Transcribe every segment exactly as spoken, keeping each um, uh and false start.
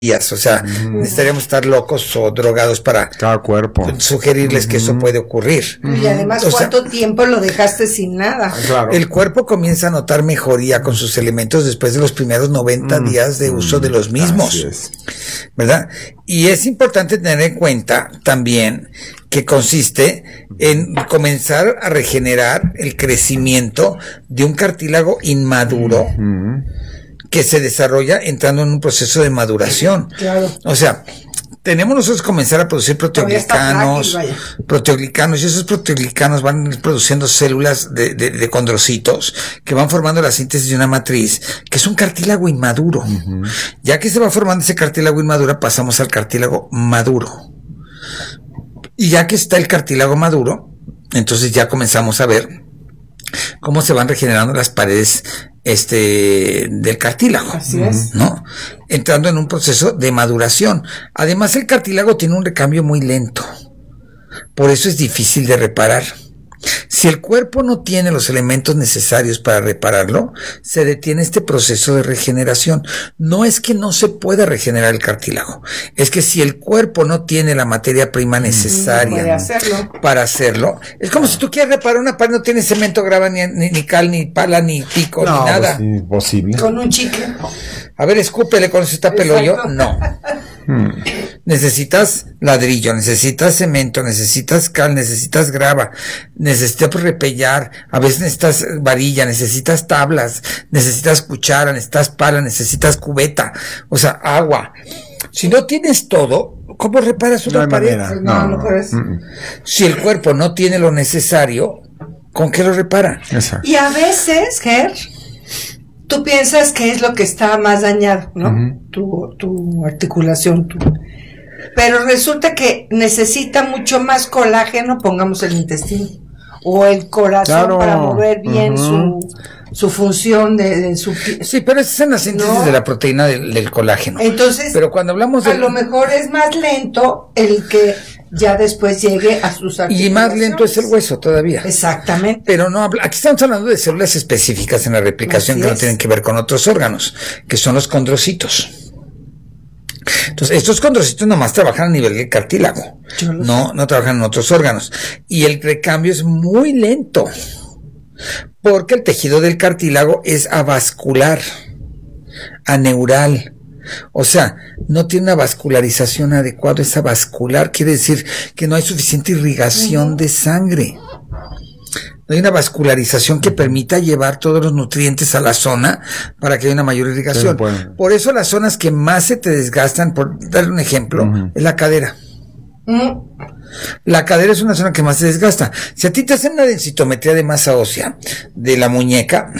O sea, uh-huh. necesitaríamos estar locos o drogados para cada cuerpo sugerirles uh-huh. que eso puede ocurrir. Y además, o ¿cuánto sea, tiempo lo dejaste sin nada? Claro. El cuerpo comienza a notar mejoría con sus elementos después de los primeros noventa uh-huh. días de uso de los mismos, ¿verdad? Y es importante tener en cuenta también que consiste en comenzar a regenerar el crecimiento de un cartílago inmaduro uh-huh. que se desarrolla entrando en un proceso de maduración. Claro. O sea, tenemos nosotros que comenzar a producir proteoglicanos, proteoglicanos, y esos proteoglicanos van produciendo células de, de, de condrocitos que van formando la síntesis de una matriz, que es un cartílago inmaduro. Uh-huh. Ya que se va formando ese cartílago inmaduro, pasamos al cartílago maduro. Y ya que está el cartílago maduro, entonces ya comenzamos a ver cómo se van regenerando las paredes este del cartílago. Así es. ¿No? Entrando en un proceso de maduración. Además, el cartílago tiene un recambio muy lento. Por eso es difícil de reparar. Si el cuerpo no tiene los elementos necesarios para repararlo, se detiene este proceso de regeneración. No es que no se pueda regenerar el cartílago, es que si el cuerpo no tiene la materia prima necesaria no hacerlo. para hacerlo, es como si tú quieres reparar una pared, no tienes cemento, grava, ni, ni, ni cal, ni pala, ni pico, no, ni nada. Pues, imposible. Con un chicle. A ver, escúpele con ese tapelollo. No. Hmm. Necesitas ladrillo, necesitas cemento, necesitas cal, necesitas grava, necesitas repellar, a veces necesitas varilla, necesitas tablas, necesitas cuchara, necesitas pala, necesitas cubeta, o sea, agua. Si no tienes todo, ¿cómo reparas una no pared? Manera. No, no, no puedes. Si el cuerpo no tiene lo necesario, ¿con qué lo repara? Exacto. Y a veces, Ger, tú piensas que es lo que está más dañado, ¿no? Uh-huh. Tu, tu articulación, tu... pero resulta que necesita mucho más colágeno, pongamos el intestino, o el corazón claro. para mover bien uh-huh. su, su función de, de su... Sí, pero esa es en la síntesis ¿no? de la proteína del, del colágeno. Entonces, pero cuando hablamos de... a lo mejor es más lento el que ya después llegue a sus articulaciones. Y más lento es el hueso todavía. Exactamente. Pero no, aquí estamos hablando de células específicas en la replicación Así que es. no tienen que ver con otros órganos, que son los condrocitos. Entonces, estos condrocitos nomás trabajan a nivel del cartílago, no, no trabajan en otros órganos. Y el recambio es muy lento, porque el tejido del cartílago es avascular, aneural. O sea, no tiene una vascularización adecuada, es avascular, quiere decir que no hay suficiente irrigación uh-huh. de sangre. No hay una vascularización que permita llevar todos los nutrientes a la zona para que haya una mayor irrigación. Bueno. Por eso las zonas que más se te desgastan, por darle un ejemplo, uh-huh. es la cadera. Uh-huh. La cadera es una zona que más se desgasta. Si a ti te hacen una densitometría de masa ósea de la muñeca,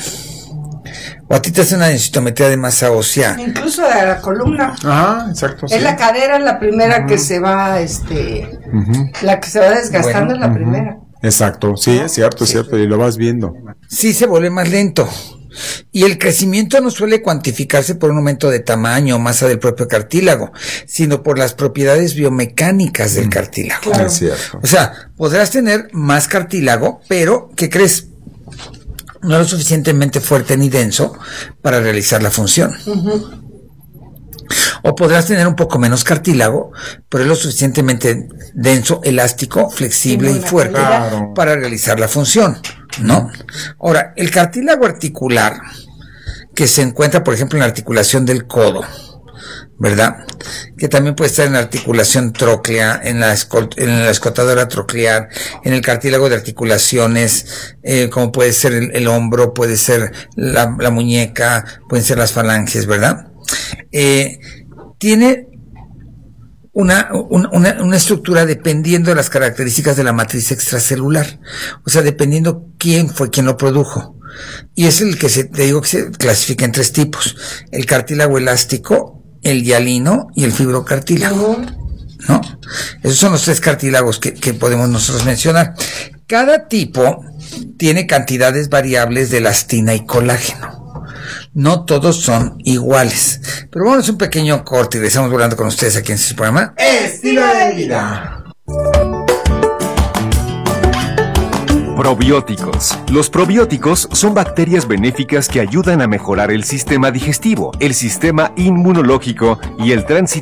o a ti te hacen una densitometría de masa ósea, incluso de la columna. Ajá, exacto. Es sí. la cadera la primera uh-huh. que se va, este, uh-huh. la que se va desgastando bueno, es la uh-huh. primera. Exacto, sí, es cierto, es sí. cierto, y lo vas viendo. Sí, se vuelve más lento. Y el crecimiento no suele cuantificarse por un aumento de tamaño o masa del propio cartílago, sino por las propiedades biomecánicas del cartílago. Claro. Es cierto. O sea, podrás tener más cartílago, pero, ¿qué crees? No es lo suficientemente fuerte ni denso para realizar la función. Uh-huh. O podrás tener un poco menos cartílago, pero es lo suficientemente denso, elástico, flexible y fuerte claro. para realizar la función, ¿no? Ahora, el cartílago articular, que se encuentra, por ejemplo, en la articulación del codo, ¿verdad? Que también puede estar en la articulación tróclea, en la, escot- en la escotadora troclear, en el cartílago de articulaciones, eh, como puede ser el, el hombro, puede ser la, la muñeca, pueden ser las falanges, ¿verdad? Eh, tiene una, una, una estructura dependiendo de las características de la matriz extracelular, o sea, dependiendo quién fue quien lo produjo. Y es el que se, te digo que se clasifica en tres tipos: el cartílago elástico, el hialino y el fibrocartílago, ¿no? Esos son los tres cartílagos que, que podemos nosotros mencionar. Cada tipo tiene cantidades variables de elastina y colágeno. No todos son iguales. Pero vamos a un pequeño corte y regresamos volando con ustedes aquí en este programa Estilo de Vida. Probióticos. Los probióticos son bacterias benéficas que ayudan a mejorar el sistema digestivo, el sistema inmunológico y el tránsito